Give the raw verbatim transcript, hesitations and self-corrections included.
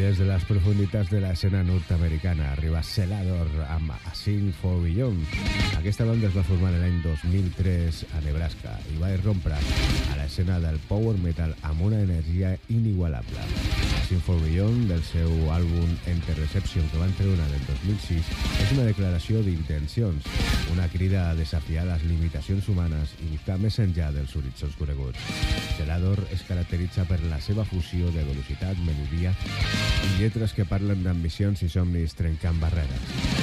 des de les profunditats de l'escena nord-americana arriba Celador amb A Sing for Beyond. Aquesta banda es va formar l'any dos mil tres a Nebraska i va irrompre a l'escena del power metal amb una energia inigualable. A Sing for Beyond, del seu àlbum Enter Reception que van treure en el dos mil sis, és una declaració d'intencions, una crida a desafiar les limitacions humanes i buscar més enllà dels horitzons coneguts. Celador es caracteritza per la seva fusió de velocitat, melodia i lletres que parlen d'ambicions i somnis trencant barreres.